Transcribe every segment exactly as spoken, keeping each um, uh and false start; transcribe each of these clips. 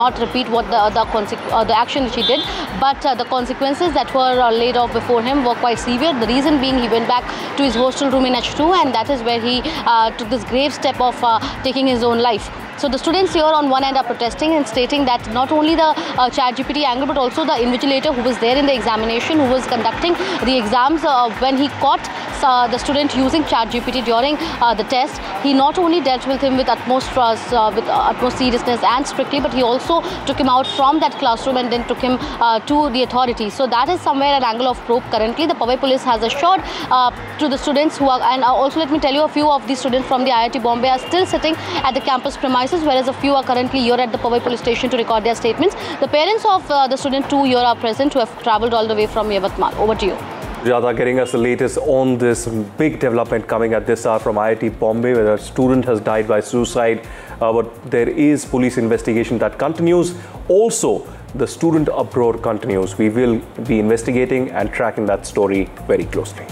not repeat what the the, uh, the action which he did, but uh, the consequences that were uh, laid out before him were quite severe. The reason being, he went back to his hostel room in H two, and that is where he uh, took this grave step of uh, taking his own life. So the students here on one end are protesting and stating that not only the uh, ChatGPT angle, but also the invigilator who was there in the examination, who was conducting the exams, uh, when he caught uh, the student using ChatGPT during uh, the test, he not only dealt with him with utmost trust, uh, with uh, utmost seriousness and strictly, but he also took him out from that classroom and then took him uh, to the authorities. So that is somewhere an angle of probe currently. The Powai police has assured uh, to the students who are, and uh, also let me tell you, a few of these students from the I I T Bombay are still sitting at the campus premises, whereas a few are currently here at the Powai police station to record their statements. The parents of uh, the student two here are present, who have travelled all the way from Yavatmal. Over to you. Sujata getting us the latest on this big development coming at this hour from I I T Bombay, where a student has died by suicide, uh, but there is police investigation that continues. Also, the student uproar continues. We will be investigating and tracking that story very closely.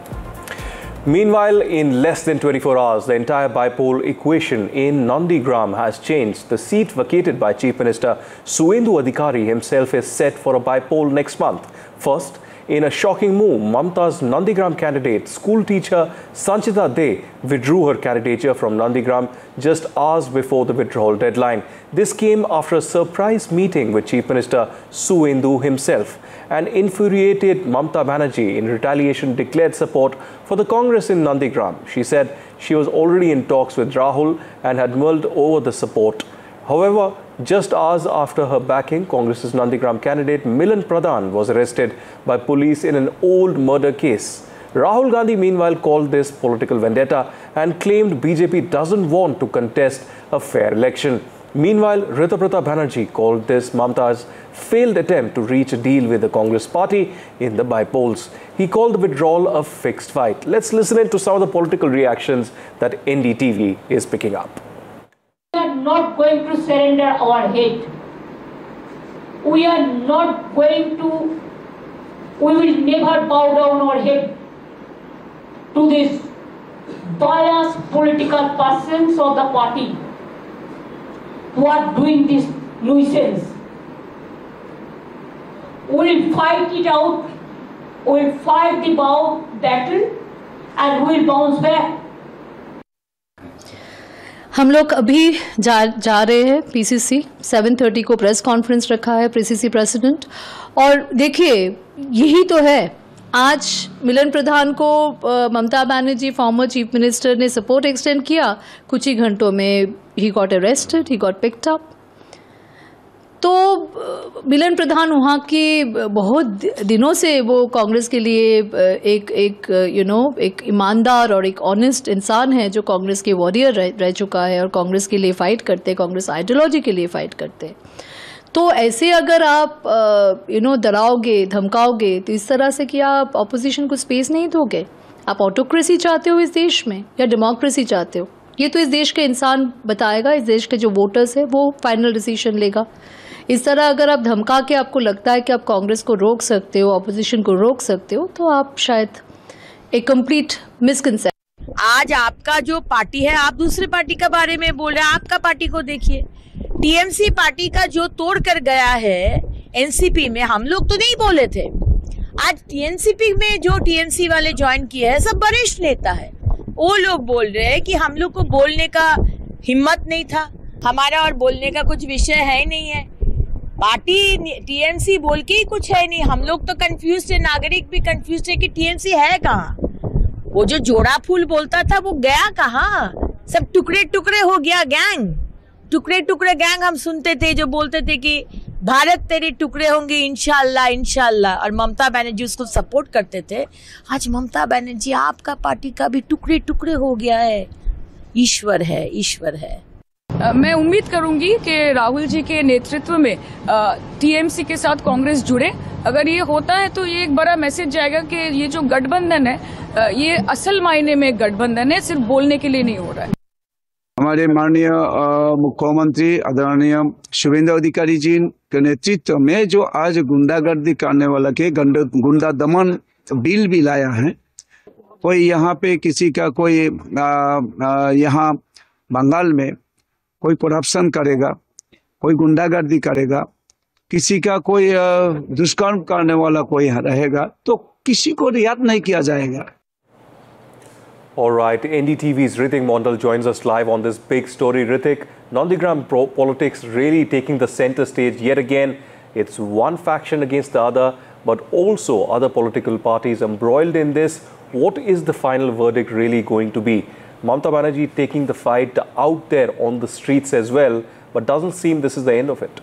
Meanwhile, in less than twenty-four hours, the entire bipole equation in Nandigram has changed. The seat vacated by Chief Minister Suvendu Adhikari himself is set for a bipole next month. First, in a shocking move, Mamta's Nandigram candidate, school teacher Sanchita De, withdrew her candidature from Nandigram just hours before the withdrawal deadline. This came after a surprise meeting with Chief Minister Suvendu himself. An infuriated Mamta Banerjee in retaliation declared support for the Congress in Nandigram. She said she was already in talks with Rahul and had mulled over the support. However, just hours after her backing, Congress's Nandigram candidate Milan Pradhan was arrested by police in an old murder case. Rahul Gandhi meanwhile called this political vendetta and claimed B J P doesn't want to contest a fair election. Meanwhile, Rituparna Banerjee called this Mamta's failed attempt to reach a deal with the Congress party in the bipolls. He called the withdrawal a fixed fight. Let's listen in to some of the political reactions that N D T V is picking up. We are not going to surrender our head. We are not going to, we will never bow down our head to these biased political persons of the party who are doing this nuisance. We will fight it out, we will fight the battle, and we will bounce back. हम लोग अभी जा जा रहे हैं PCC सात तीस को प्रेस कॉन्फ्रेंस रखा है पीसीसी प्रेसिडेंट, और देखिए यही तो है। आज मिलन प्रधान को Mamata Banerjee former chief minister ने सपोर्ट एक्सटेंड किया, कुछ ही घंटों में he got arrested, he got picked up. तो मिलन प्रधान वहाँ की बहुत दिनों से वो कांग्रेस के लिए एक एक यू नो एक ईमानदार और एक ऑनेस्ट इंसान है, जो कांग्रेस के वॉरियर रह, रह चुका है और कांग्रेस के लिए फ़ाइट करते, कांग्रेस आइडियोलॉजी के लिए फ़ाइट करते। तो ऐसे अगर आप यू नो डराओगे, धमकाओगे, तो इस तरह से कि आप ऑपोजिशन को स्पेस नहीं दोगे। आप ऑटोक्रेसी चाहते हो इस देश में या डेमोक्रेसी चाहते हो, ये तो इस देश के इंसान बताएगा, इस देश के जो वोटर्स है वो फाइनल डिसीजन लेगा। इस तरह अगर आप धमका के आपको लगता है कि आप कांग्रेस को रोक सकते हो, ऑपोजिशन को रोक सकते हो, तो आप शायद एक कंप्लीट मिसकंसेप्शन। आज आपका जो पार्टी है, आप दूसरे पार्टी का बारे में बोल रहे हैं, आपका पार्टी को देखिए। टीएमसी पार्टी का जो तोड़ कर गया है एनसीपी में, हम लोग तो नहीं बोले थे। आज टीएनसीपी में जो टीएमसी वाले ज्वाइन किए हैं सब वरिष्ठ नेता है, वो लोग बोल रहे हैं कि हम लोग को बोलने का हिम्मत नहीं था, हमारा और बोलने का कुछ विषय है ही नहीं है। पार्टी टीएमसी बोल के ही कुछ है नहीं। हम लोग तो कंफ्यूज है, नागरिक भी कंफ्यूज है कि टीएमसी है कहाँ। वो जो जोड़ा फूल बोलता था वो गया कहाँ? सब टुकड़े टुकड़े हो गया गैंग, टुकड़े टुकड़े गैंग हम सुनते थे, जो बोलते थे कि भारत तेरे टुकड़े होंगे इंशाल्लाह इंशाल्लाह, और ममता बनर्जी उसको सपोर्ट करते थे। आज ममता बनर्जी आपका पार्टी का भी टुकड़े टुकड़े हो गया है। ईश्वर है, ईश्वर है। मैं उम्मीद करूंगी कि राहुल जी के नेतृत्व में टीएमसी के साथ कांग्रेस जुड़े। अगर ये होता है तो ये एक बड़ा मैसेज जाएगा कि ये जो गठबंधन है ये असल मायने में गठबंधन है, सिर्फ बोलने के लिए नहीं हो रहा है। हमारे माननीय मुख्यमंत्री आदरणीय शुभेंदु अधिकारी जी के नेतृत्व में जो आज गुंडागर्दी करने वाला के गुंडा दमन बिल भी लाया है, कोई यहाँ पे किसी का कोई यहाँ बंगाल में कोई करप्शन करेगा कोई गुंडागर्दी करेगा, किसी का कोई दुष्कर्म करने वाला कोई रहेगा, तो किसी को रियायत नहीं किया जाएगा। All right, N D T V's Ritik Mondal joins us live on this big story. Ritik, Nandigram politics really taking the center stage yet again. It's one faction against the other, but also other political parties embroiled in this. What is the final verdict really going to be? Mamata Banerjee taking the fight out there on the streets as well, but doesn't seem this is the end of it.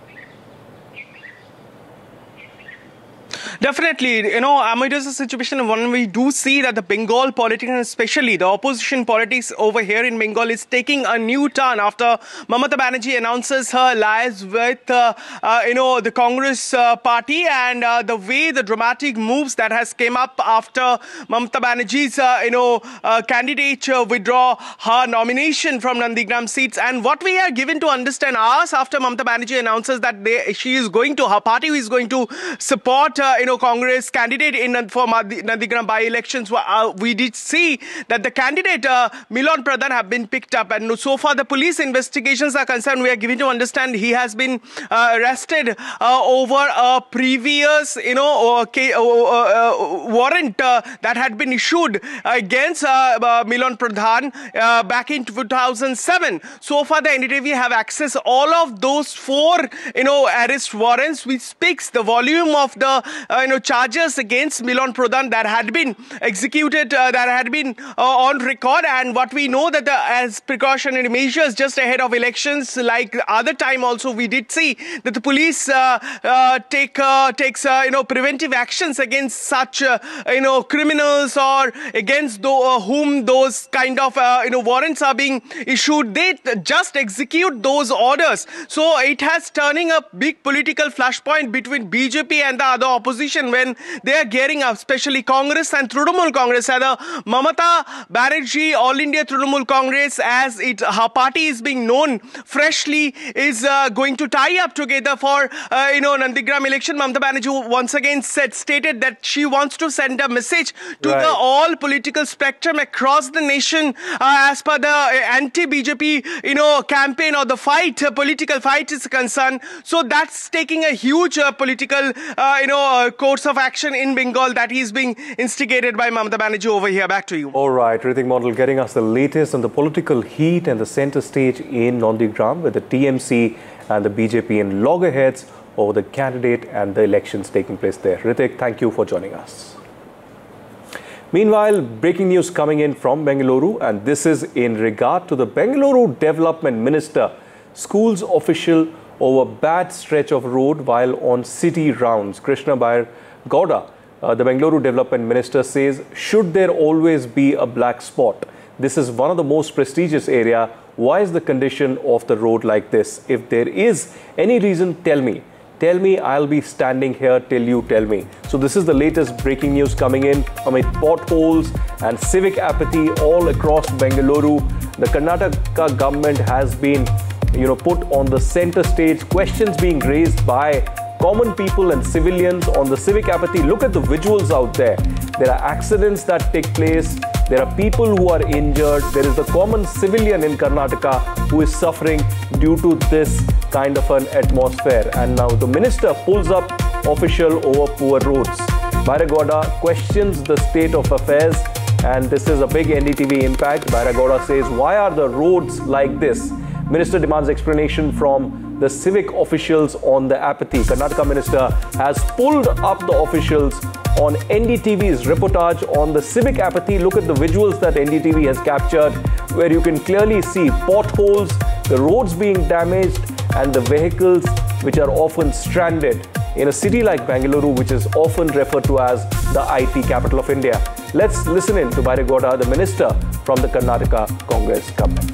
Definitely, you know, amid this situation, when we do see that the Bengal politics, and especially the opposition politics over here in Bengal, is taking a new turn after Mamata Banerjee announces her alliance with, uh, uh, you know, the Congress uh, party, and uh, the way the dramatic moves that has came up after Mamata Banerjee's, uh, you know, uh, candidate uh, withdraw her nomination from Nandigram seats. And what we are given to understand hours after Mamata Banerjee announces that they, she is going to, her party is going to support, uh, you know, Congress candidate in for Nandigram by-elections, uh, we did see that the candidate uh, Milon Pradhan have been picked up, and so far the police investigations are concerned, we are given to understand he has been uh, arrested uh, over a previous, you know, okay, uh, uh, warrant uh, that had been issued against uh, uh, Milon Pradhan uh, back in two thousand seven. So far the N D T V have accessed all of those four, you know, arrest warrants, which speaks the volume of the uh, you know, charges against Milon Pradhan that had been executed, uh, that had been uh, on record. And what we know that the, as precautionary measures just ahead of elections, like other time also, we did see that the police uh, uh, take uh, takes uh, you know, preventive actions against such uh, you know, criminals, or against the, uh, whom those kind of uh, you know, warrants are being issued. They just execute those orders. So it has turning a big political flashpoint between B J P and the other opposition, when they are gearing up, especially Congress and Trinamool Congress. Either Mamata Banerjee, All India Trinamool Congress, as it her party is being known freshly, is uh, going to tie up together for uh, you know, Nandigram election. Mamata Banerjee once again said stated that she wants to send a message to right. the all political spectrum across the nation, uh, as per the anti-B J P you know, campaign or the fight, uh, political fight is concerned. So that's taking a huge uh, political uh, you know, uh, course of action in Bengal that is being instigated by Mamata Banerjee over here. Back to you. All right, Ritik Mondal getting us the latest on the political heat and the centre stage in Nandigram, with the T M C and the B J P in loggerheads over the candidate and the elections taking place there. Ritik, thank you for joining us. Meanwhile, breaking news coming in from Bengaluru, and this is in regard to the Bengaluru Development Minister, schools official over bad stretch of road while on city rounds. Krishna Bair Gowda, uh, the Bengaluru Development Minister, says, should there always be a black spot? This is one of the most prestigious area. Why is the condition of the road like this? If there is any reason, tell me. Tell me, I'll be standing here till you tell me. So this is the latest breaking news coming in amid potholes and civic apathy all across Bengaluru. The Karnataka government has been, you know, put on the center stage, questions being raised by common people and civilians on the civic apathy. Look at the visuals out there. There are accidents that take place. There are people who are injured. There is the common civilian in Karnataka who is suffering due to this kind of an atmosphere. And now the minister pulls up official over poor roads. Bairagowda questions the state of affairs, and this is a big N D T V impact. Bairagowda says, why are the roads like this? Minister demands explanation from the civic officials on the apathy. Karnataka minister has pulled up the officials on N D T V's reportage on the civic apathy. Look at the visuals that N D T V has captured, where you can clearly see potholes, the roads being damaged, and the vehicles which are often stranded in a city like Bengaluru, which is often referred to as the I T capital of India. Let's listen in to Bairagowda, the minister from the Karnataka Congress government.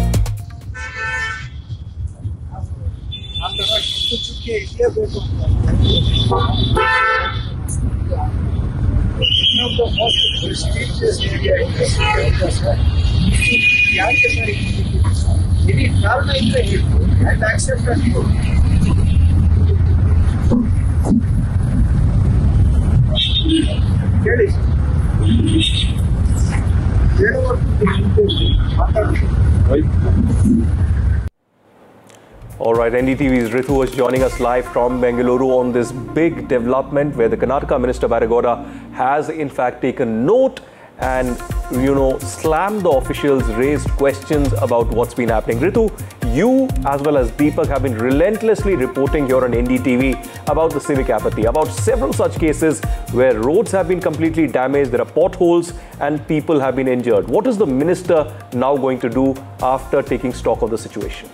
One of the most prestigious area in the city of Kasar. Any karana idre helpu and accept that you. ಹೇಳಿ ಹೇಳುವಷ್ಟು ಮಾತಾಡಿ All right, N D T V's Ritu was joining us live from Bengaluru on this big development where the Karnataka Minister Baragouda has in fact taken note and, you know, slammed the officials, raised questions about what's been happening. Ritu, you as well as Deepak have been relentlessly reporting here on N D T V about the civic apathy, about several such cases where roads have been completely damaged, there are potholes and people have been injured. What is the minister now going to do after taking stock of the situation?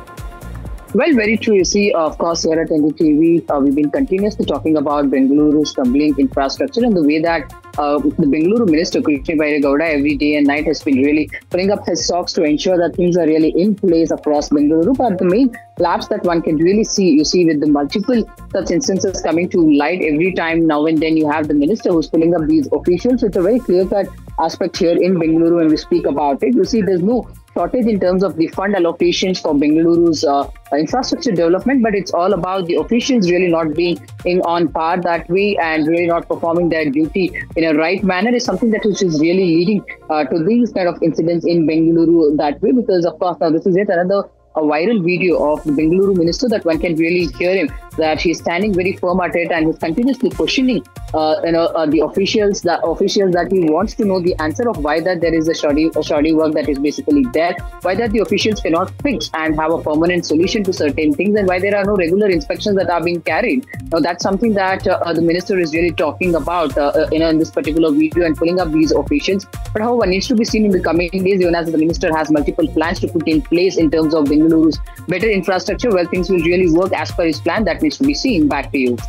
Well, very true. You see, of course, here at N D T V, uh, we've been continuously talking about Bengaluru's crumbling infrastructure and the way that uh, the Bengaluru Minister, Krishna Bairagouda, every day and night has been really putting up his socks to ensure that things are really in place across Bengaluru. But the main lapse that one can really see, you see, with the multiple such instances coming to light every time now and then, you have the minister who's pulling up these officials. It's a very clear-cut aspect here in Bengaluru when we speak about it. You see, there's no shortage in terms of the fund allocations for Bengaluru's uh, infrastructure development, but it's all about the officials really not being in on par that way and really not performing their duty in a right manner is something that is just really leading uh, to these kind of incidents in Bengaluru that way. Because of course now this is yet another a viral video of the Bengaluru minister that one can really hear him that he's standing very firm at it and he's continuously questioning uh, you know uh, the officials that officials that he wants to know the answer of why that there is a shoddy a shoddy work that is basically there, why that the officials cannot fix and have a permanent solution to certain things, and why there are no regular inspections that are being carried. Now that's something that uh, the minister is really talking about uh, uh, you know in this particular video and pulling up these officials. But however, needs to be seen in the coming days, even as the minister has multiple plans to put in place in terms of Bengaluru's better infrastructure, where things will really work as per his plan. That needs to be seen. Back to you.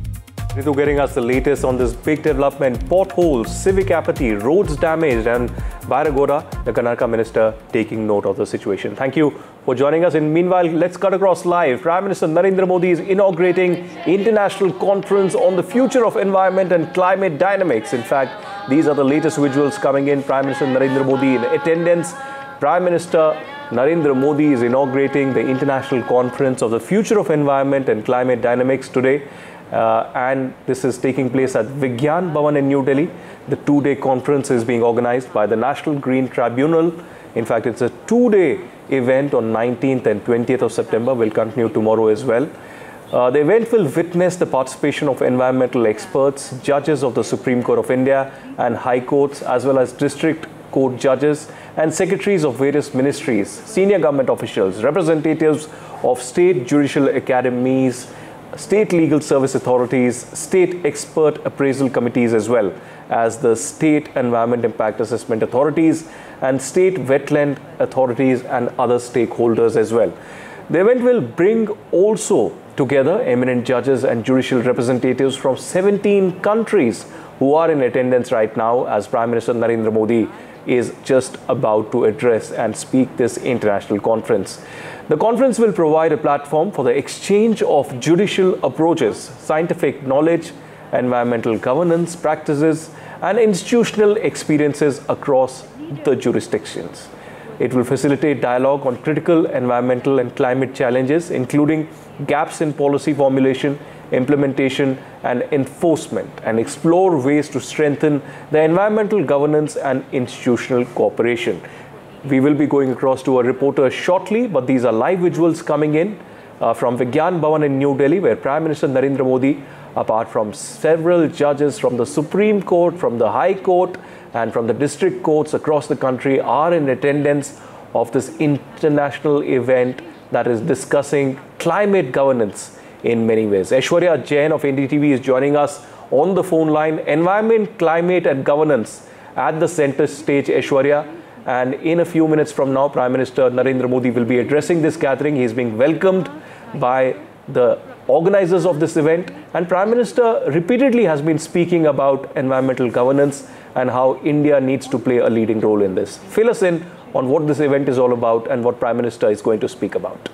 Ritu getting us the latest on this big development, potholes, civic apathy, roads damaged, and Bairagouda, the Karnataka minister, taking note of the situation. Thank you for joining us. And meanwhile, let's cut across live. Prime Minister Narendra Modi is inaugurating international conference on the future of environment and climate dynamics. In fact, these are the latest visuals coming in. Prime Minister Narendra Modi in attendance. Prime Minister Narendra Modi is inaugurating the International Conference of the Future of Environment and Climate Dynamics today. Uh, and this is taking place at Vigyan Bhavan in New Delhi. The two-day conference is being organized by the National Green Tribunal. In fact, it's a two-day event on nineteenth and twentieth of September. Will continue tomorrow as well. Uh, the event will witness the participation of environmental experts, judges of the Supreme Court of India and High Courts, as well as district court judges and secretaries of various ministries, senior government officials, representatives of state judicial academies, state legal service authorities, state expert appraisal committees, as well as the state environment impact assessment authorities and state wetland authorities and other stakeholders as well. The event will bring also together eminent judges and judicial representatives from seventeen countries who are in attendance right now, as Prime Minister Narendra Modi is just about to address and speak this international conference. The conference will provide a platform for the exchange of judicial approaches, scientific knowledge, environmental governance practices, and institutional experiences across the jurisdictions. It will facilitate dialogue on critical environmental and climate challenges, including gaps in policy formulation, implementation and enforcement, and explore ways to strengthen the environmental governance and institutional cooperation. We will be going across to a reporter shortly, but these are live visuals coming in uh, from Vigyan Bhavan in New Delhi, where Prime Minister Narendra Modi, apart from several judges from the Supreme Court, from the High Court and from the district courts across the country, are in attendance of this international event that is discussing climate governance in many ways. Aishwarya Jain of N D T V is joining us on the phone line. Environment, climate and governance at the center stage, Aishwarya. And in a few minutes from now, Prime Minister Narendra Modi will be addressing this gathering. He is being welcomed by the organizers of this event. And Prime Minister repeatedly has been speaking about environmental governance and how India needs to play a leading role in this. Fill us in on what this event is all about and what Prime Minister is going to speak about.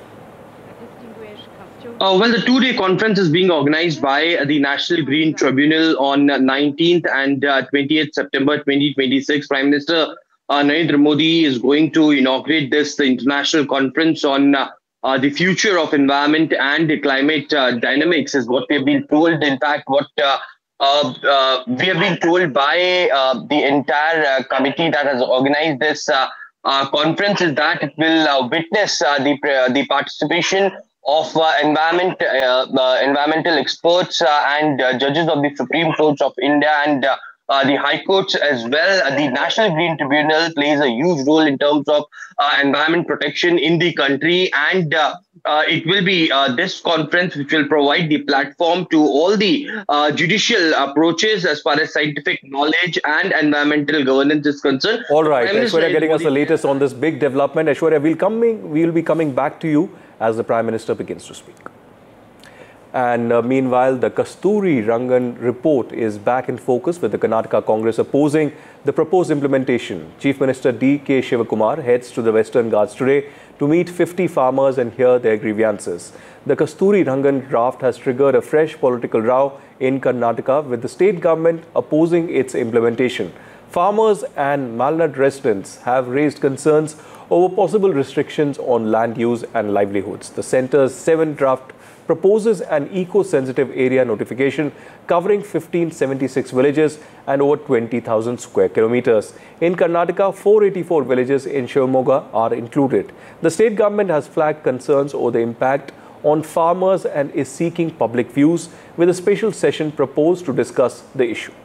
Uh, well, the two-day conference is being organized by the National Green Tribunal on nineteenth and uh, twentieth September twenty twenty-six. Prime Minister uh, Narendra Modi is going to inaugurate this, the international conference on uh, uh, the future of environment and the climate uh, dynamics, is what we've been told. In fact, what uh, uh, uh, we have been told by uh, the entire uh, committee that has organized this uh, uh, conference is that it will uh, witness uh, the uh, the participation of uh, environment uh, uh, environmental experts uh, and uh, judges of the Supreme Court of India and uh, uh, the High Courts as well. Uh, the National Green Tribunal plays a huge role in terms of uh, environment protection in the country, and uh, uh, it will be uh, this conference which will provide the platform to all the uh, judicial approaches as far as scientific knowledge and environmental governance is concerned. All right, Aishwarya getting us the latest on this big development. Aishwarya, we'll coming, we'll be coming back to you as the Prime Minister begins to speak. And uh, meanwhile, the Kasturi Rangan report is back in focus with the Karnataka Congress opposing the proposed implementation. Chief Minister D K Shivakumar heads to the Western Ghats today to meet fifty farmers and hear their grievances. The Kasturi Rangan draft has triggered a fresh political row in Karnataka with the state government opposing its implementation. Farmers and Malnad residents have raised concerns over possible restrictions on land use and livelihoods. The centre's seventh draft proposes an eco-sensitive area notification covering one thousand five hundred seventy-six villages and over twenty thousand square kilometers. In Karnataka, four hundred eighty-four villages in Shivamogga are included. The state government has flagged concerns over the impact on farmers and is seeking public views with a special session proposed to discuss the issue.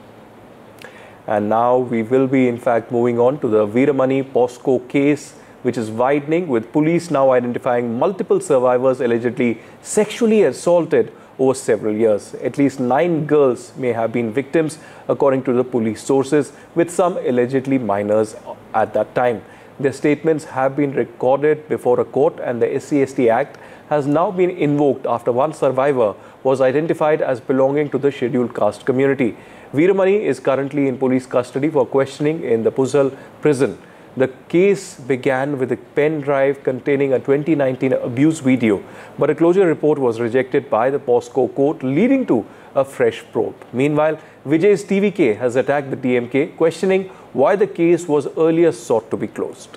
And now we will be in fact moving on to the Veeramani POSCO case, which is widening, with police now identifying multiple survivors allegedly sexually assaulted over several years. At least nine girls may have been victims, according to the police sources, with some allegedly minors at that time. Their statements have been recorded before a court, and the S C S T Act has now been invoked after one survivor was identified as belonging to the scheduled caste community. Veeramani is currently in police custody for questioning in the Puzhal prison. The case began with a pen drive containing a twenty nineteen abuse video, but a closure report was rejected by the POSCO court, leading to a fresh probe. Meanwhile, Vijay's T V K has attacked the D M K, questioning why the case was earlier sought to be closed.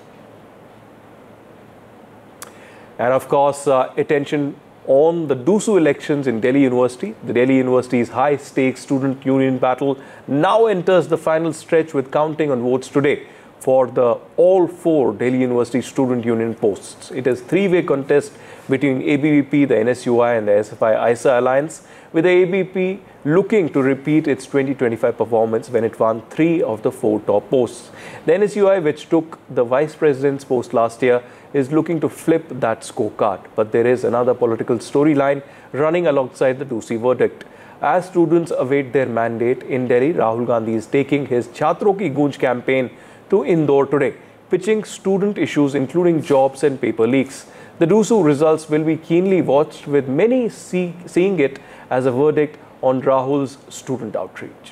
And of course, uh, attention on the DUSU elections in Delhi University. The Delhi University's high-stakes student union battle now enters the final stretch with counting on votes today for the all four Delhi University student union posts. It is a three-way contest between A B V P, the N S U I and the S F I I S A alliance, with the A B V P looking to repeat its twenty twenty-five performance when it won three of the four top posts. The N S U I, which took the vice president's post last year, is looking to flip that scorecard. But there is another political storyline running alongside the DUSU verdict. As students await their mandate in Delhi, Rahul Gandhi is taking his Chhatron Ki Goonj campaign to Indore today, pitching student issues including jobs and paper leaks. The DUSU results will be keenly watched, with many see, seeing it as a verdict on Rahul's student outreach.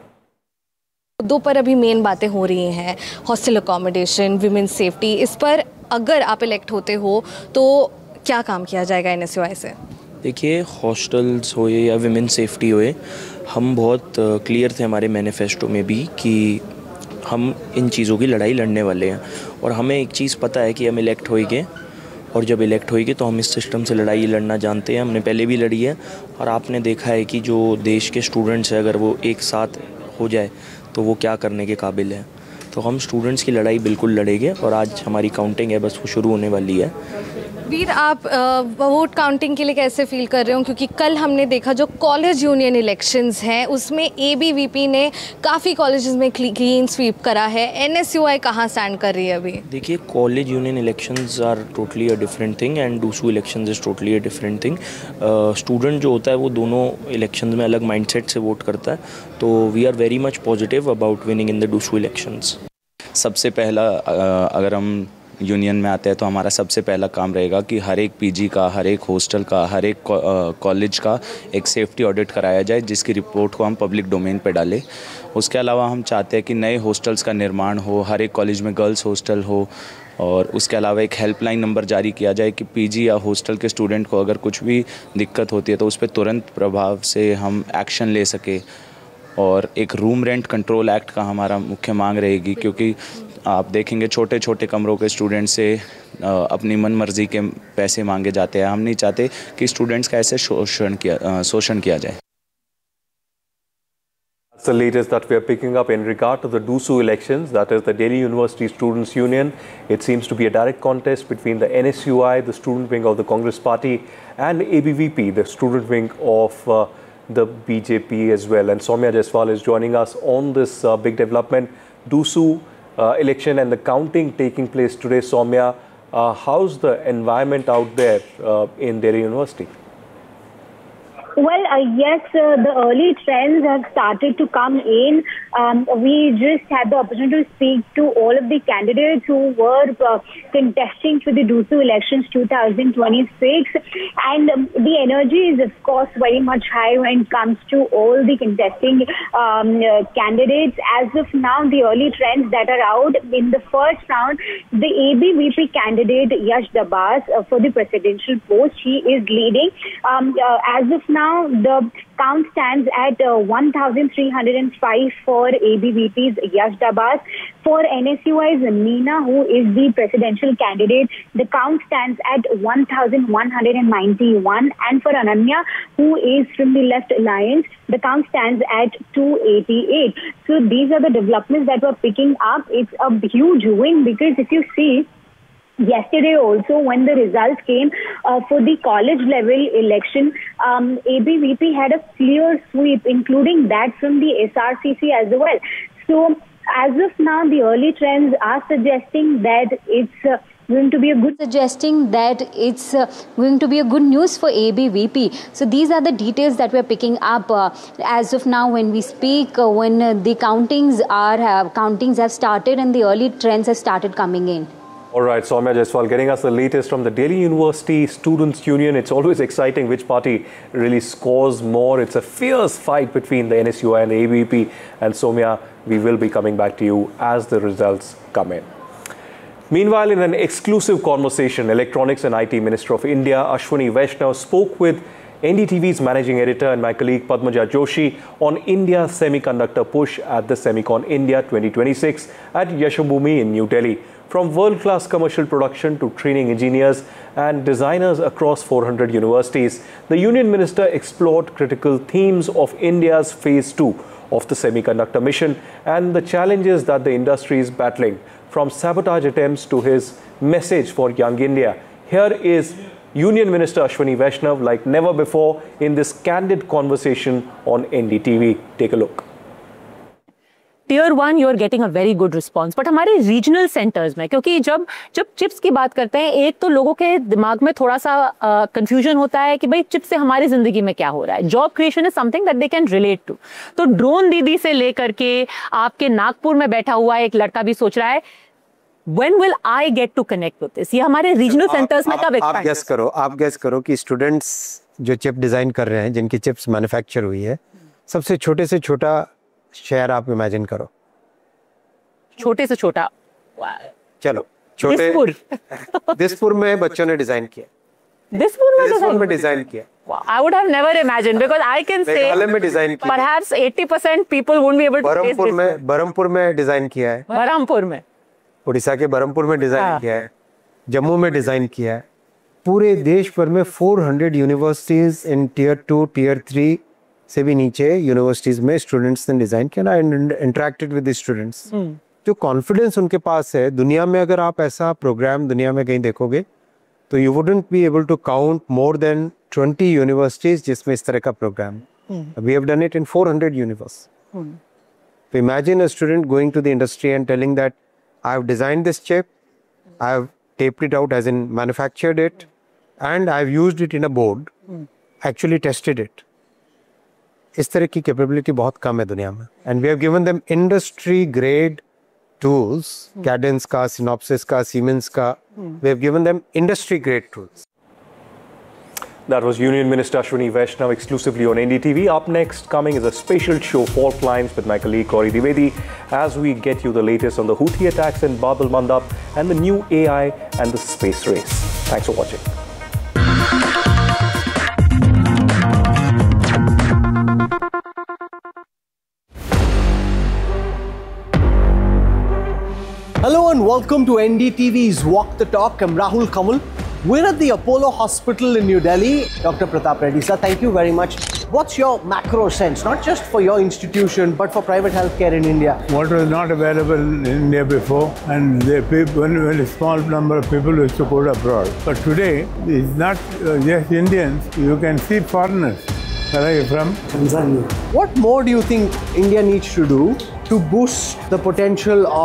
दो पर अभी main बातें हो रही हैं, hostel accommodation, women's safety. इस पर अगर आप इलेक्ट होते हो तो क्या काम किया जाएगा एन एस यू आई से? देखिए, हॉस्टल्स हो या विमेंस सेफ्टी हो, हम बहुत क्लियर थे हमारे मैनिफेस्टो में भी कि हम इन चीज़ों की लड़ाई लड़ने वाले हैं, और हमें एक चीज़ पता है कि हम इलेक्ट होएंगे, और जब इलेक्ट होएंगे तो हम इस सिस्टम से लड़ाई लड़ना जानते हैं। हमने पहले भी लड़ी है, और आपने देखा है कि जो देश के स्टूडेंट्स हैं, अगर वो एक साथ हो जाए तो वो क्या करने के काबिल है। तो हम स्टूडेंट्स की लड़ाई बिल्कुल लड़ेंगे, और आज हमारी काउंटिंग है, बस वो शुरू होने वाली है। वीर, आप वोट काउंटिंग के लिए कैसे फील कर रहे हो? क्योंकि कल हमने देखा जो कॉलेज यूनियन इलेक्शंस हैं उसमें ए बी वी पी ने काफ़ी कॉलेजेस में क्लीन स्वीप करा है। एन एस यू आई कहाँ स्टैंड कर रही है अभी? देखिए, college union elections are totally a different thing and DUSU elections is totally a different thing. Student जो होता है वो दोनों इलेक्शंस में अलग माइंडसेट से वोट करता है, तो we are very much positive about winning in the DUSU elections. सबसे पहला अगर हम यूनियन में आते हैं तो हमारा सबसे पहला काम रहेगा कि हर एक पीजी का, हर एक हॉस्टल का, हर एक कॉलेज का एक सेफ्टी ऑडिट कराया जाए, जिसकी रिपोर्ट को हम पब्लिक डोमेन पे डालें। उसके अलावा हम चाहते हैं कि नए हॉस्टल्स का निर्माण हो, हर एक कॉलेज में गर्ल्स हॉस्टल हो, और उसके अलावा एक हेल्पलाइन नंबर जारी किया जाए कि पीजी या हॉस्टल के स्टूडेंट को अगर कुछ भी दिक्कत होती है तो उस पर तुरंत प्रभाव से हम एक्शन ले सके। और एक रूम रेंट कंट्रोल एक्ट का हमारा मुख्य मांग रहेगी, क्योंकि आप देखेंगे छोटे छोटे कमरों के स्टूडेंट से अपनी मन मर्जी के पैसे मांगे जाते हैं। हम नहीं चाहते कि स्टूडेंट्स का ऐसे शोषण किया शोषण किया जाए। the latest that we are picking up in regard to the DUSU elections, that is the Delhi University Students' Union. It seems to be a direct contest between the N S U I, the student wing of the Congress Party, and A B V P, the student wing of uh, the B J P as well. And Soumya Jaiswal is joining us on this uh, big development, DUSU uh, election and the counting taking place today. Soumya, uh, how's the environment out there uh, in Delhi University? Well, uh, yes, uh, the early trends have started to come in. Um, we just had the opportunity to speak to all of the candidates who were uh, contesting for the DUSU elections two thousand twenty-six. And um, the energy is, of course, very much high when it comes to all the contesting um, uh, candidates. As of now, the early trends that are out in the first round, the A B V P candidate, Yash Dabas, uh, for the presidential post, he is leading. Um, uh, as of now, Now, the count stands at uh, one thousand three hundred five for A B V P's Yash Dabas. For N S U I's Meena, who is the presidential candidate, the count stands at one thousand one hundred ninety-one. And for Ananya, who is from the Left Alliance, the count stands at two eighty-eight. So these are the developments that we're picking up. It's a huge win because if you see, yesterday also, when the results came uh, for the college level election, um, A B V P had a clear sweep, including that from the S R C C as well. So as of now, the early trends are suggesting that it's uh, going to be a good suggesting that it's uh, going to be a good news for A B V P. So these are the details that we're picking up uh, as of now when we speak, uh, when uh, the countings are uh, countings have started and the early trends have started coming in. All right, Soumya Jaiswal getting us the latest from the Delhi University Students' Union. It's always exciting which party really scores more. It's a fierce fight between the N S U I and the A B V P. And Soumya, we will be coming back to you as the results come in. Meanwhile, in an exclusive conversation, Electronics and I T Minister of India, Ashwini Vaishnaw, spoke with N D T V's managing editor and my colleague Padmaja Joshi on India's semiconductor push at the Semicon India twenty twenty-six at Yashobhoomi in New Delhi. From world-class commercial production to training engineers and designers across four hundred universities, the Union Minister explored critical themes of India's phase two of the semiconductor mission and the challenges that the industry is battling, from sabotage attempts to his message for young India. Here is Union Minister Ashwini Vaishnaw like never before in this candid conversation on N D T V. Take a look. Tier one you are getting a very good response, but हमारे regional centres में, क्योंकि जब जब chips की बात करते हैं, एक तो लोगों के दिमाग में थोड़ा सा कंफ्यूजन uh, होता है कि भाई चिप से हमारी जिंदगी में क्या हो रहा है. Job creation is something that they can relate to. तो ड्रोन दीदी से लेकर के आपके नागपुर में बैठा हुआ एक लड़का भी सोच रहा है When will I get to connect with this? ये हमारे रीजनल सेंटर्स में कब आप गेस करो आप गेस करो कि स्टूडेंट्स जो चिप डिजाइन कर रहे हैं, जिनकी चिप्स मैन्युफैक्चर हुई है, सबसे छोटे से छोटा शहर आप इमेजिन करो. छोटे से छोटा, चलो छोटे दिसपुर दिसपुर में बच्चों ने डिजाइन किया. दिसपुर में दिसपुर में डिजाइन किया. I would have never imagined because I can say में डिजाइन किया. Perhaps eighty percent people won't be able to. Barhampur में बरहमपुर में डिजाइन किया है. बरहमपुर में उड़ीसा के बरहमपुर में डिजाइन किया है. जम्मू में डिजाइन किया है. पूरे देश भर में four hundred universities in tier two tier three से भी नीचे यूनिवर्सिटीज में स्टूडेंट्स ने डिजाइन किया and interacted with the students. जो कॉन्फिडेंस उनके पास है, दुनिया में अगर आप ऐसा प्रोग्राम दुनिया में कहीं देखोगे तो you wouldn't be able to count more than twenty universities जिसमें इस तरह का programme. We have done it in four hundred universities. तो imagine a student going to the industry and telling that I have designed this chip, I have taped it out as in manufactured it and I have used it in a board, actually tested it. इस तरह की capability बहुत कम है दुनिया में. And we have given them industry grade tools, Cadence ka, Synopsys ka, Siemens ka. We have given them industry grade tools. That was Union Minister Ashwini Vaishnaw exclusively on N D T V. Up next coming is a special show, Fault Lines, with my colleague Gauri Dwivedi, as we get you the latest on the Houthi attacks in Bab al-Mandab and the new A I and the space race. Thanks for watching. Hello and welcome to N D T V's Walk the Talk. I'm Rahul Kamal. We're at the Apollo Hospital in New Delhi. Doctor Pratap Reddy, sir, thank you very much. What's your macro sense, not just for your institution, but for private healthcare in India? What was not available in India before, and the people, when, when a small number of people used to go abroad. But today, it's not uh, just Indians, you can see foreigners. Where are you from? Tanzania. What more do you think India needs to do to boost the potential of